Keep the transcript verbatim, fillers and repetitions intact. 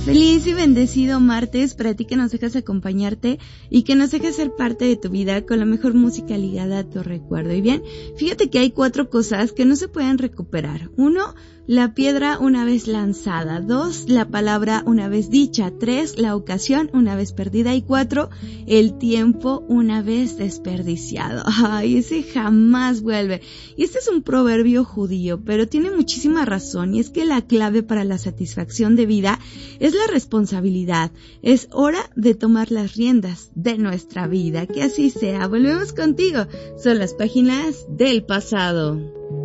Feliz y bendecido martes para ti que nos dejas acompañarte y que nos dejas ser parte de tu vida con la mejor música ligada a tu recuerdo. Y bien, fíjate que hay cuatro cosas que no se pueden recuperar. Uno, la piedra una vez lanzada. Dos, la palabra una vez dicha. Tres, la ocasión una vez perdida. Y cuatro, el tiempo una vez desperdiciado. Ay, ese jamás vuelve. Y este es un proverbio judío, pero tiene muchísima razón. Y es que la clave para la satisfacción de vida es la responsabilidad. Es hora de tomar las riendas de nuestra vida. Que así sea. Volvemos contigo. Son las páginas del pasado.